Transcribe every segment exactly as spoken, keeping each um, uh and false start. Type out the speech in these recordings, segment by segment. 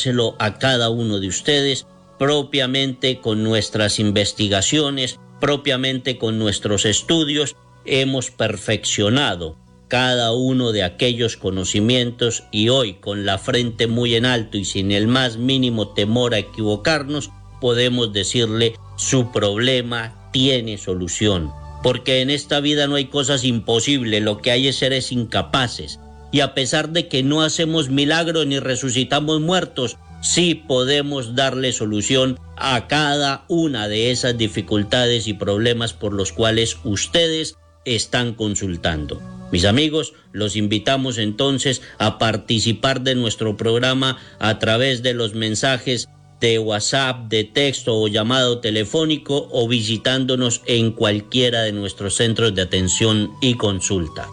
dárselo a cada uno de ustedes, propiamente con nuestras investigaciones, propiamente con nuestros estudios, hemos perfeccionado cada uno de aquellos conocimientos y hoy, con la frente muy en alto y sin el más mínimo temor a equivocarnos, podemos decirle: su problema tiene solución. Porque en esta vida no hay cosas imposibles, lo que hay es seres incapaces. Y a pesar de que no hacemos milagros ni resucitamos muertos, sí podemos darle solución a cada una de esas dificultades y problemas por los cuales ustedes están consultando. Mis amigos, los invitamos entonces a participar de nuestro programa a través de los mensajes de WhatsApp, de texto o llamado telefónico, o visitándonos en cualquiera de nuestros centros de atención y consulta.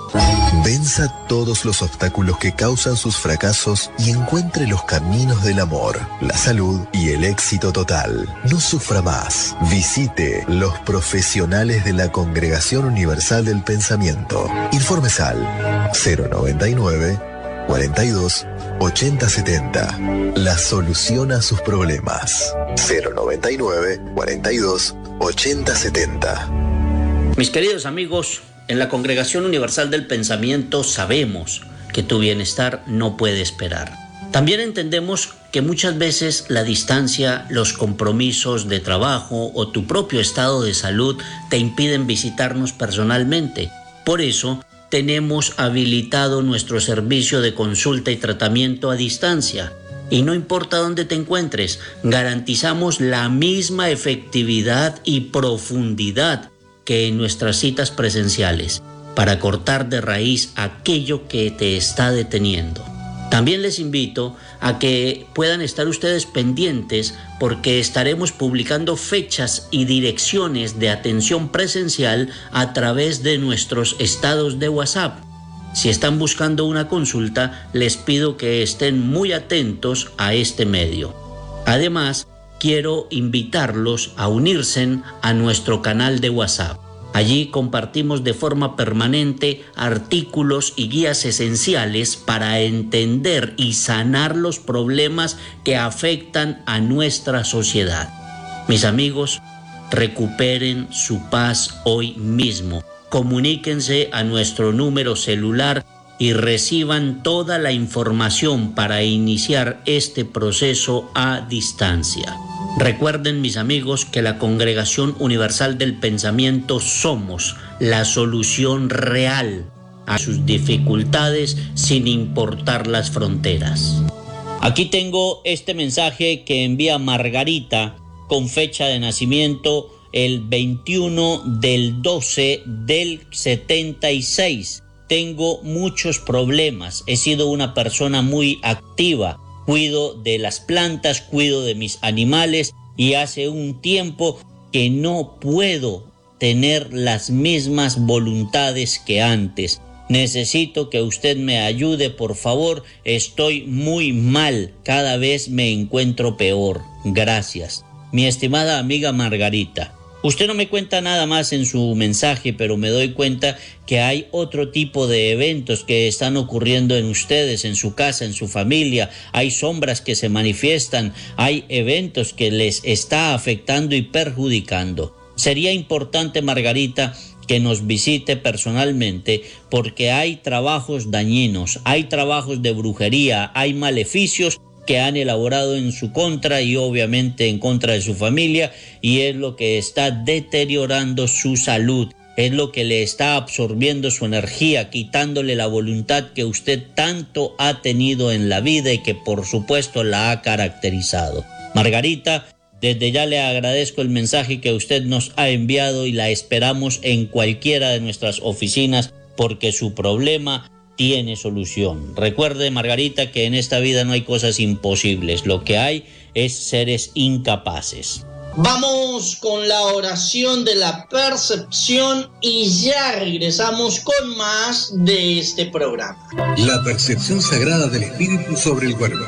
Venza todos los obstáculos que causan sus fracasos y encuentre los caminos del amor, la salud y el éxito total. No sufra más. Visite los profesionales de la Congregación Universal del Pensamiento. Informes al cero noventa y nueve, cuarenta y dos, ochenta setenta. La solución a sus problemas. cero noventa y nueve, cuarenta y dos, ochenta setenta. Mis queridos amigos, en la Congregación Universal del Pensamiento sabemos que tu bienestar no puede esperar. También entendemos que muchas veces la distancia, los compromisos de trabajo o tu propio estado de salud te impiden visitarnos personalmente. Por eso, tenemos habilitado nuestro servicio de consulta y tratamiento a distancia. Y no importa dónde te encuentres, garantizamos la misma efectividad y profundidad que en nuestras citas presenciales, para cortar de raíz aquello que te está deteniendo. También les invito a que puedan estar ustedes pendientes, porque estaremos publicando fechas y direcciones de atención presencial a través de nuestros estados de WhatsApp. Si están buscando una consulta, les pido que estén muy atentos a este medio. Además, quiero invitarlos a unirse a nuestro canal de WhatsApp. Allí compartimos de forma permanente artículos y guías esenciales para entender y sanar los problemas que afectan a nuestra sociedad. Mis amigos, recuperen su paz hoy mismo. Comuníquense a nuestro número celular y reciban toda la información para iniciar este proceso a distancia. Recuerden, mis amigos, que la Congregación Universal del Pensamiento somos la solución real a sus dificultades sin importar las fronteras. Aquí tengo este mensaje que envía Margarita con fecha de nacimiento el veintiuno del doce del setenta y seis. Tengo muchos problemas, he sido una persona muy activa, cuido de las plantas, cuido de mis animales y hace un tiempo que no puedo tener las mismas voluntades que antes. Necesito que usted me ayude, por favor, estoy muy mal, cada vez me encuentro peor. Gracias. Mi estimada amiga Margarita, usted no me cuenta nada más en su mensaje, pero me doy cuenta que hay otro tipo de eventos que están ocurriendo en ustedes, en su casa, en su familia. Hay sombras que se manifiestan, hay eventos que les está afectando y perjudicando. Sería importante, Margarita, que nos visite personalmente, porque hay trabajos dañinos, hay trabajos de brujería, hay maleficios que han elaborado en su contra y obviamente en contra de su familia, y es lo que está deteriorando su salud, es lo que le está absorbiendo su energía, quitándole la voluntad que usted tanto ha tenido en la vida y que por supuesto la ha caracterizado. Margarita, desde ya le agradezco el mensaje que usted nos ha enviado y la esperamos en cualquiera de nuestras oficinas, porque su problema tiene solución. Recuerde, Margarita, que en esta vida no hay cosas imposibles, lo que hay es seres incapaces. Vamos con la oración de la percepción y ya regresamos con más de este programa. La percepción sagrada del espíritu sobre el cuerpo.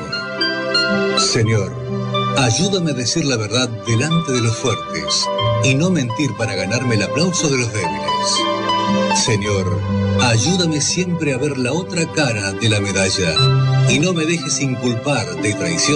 Señor, ayúdame a decir la verdad delante de los fuertes y no mentir para ganarme el aplauso de los débiles. Señor, ayúdame siempre a ver la otra cara de la medalla y no me dejes inculpar de traición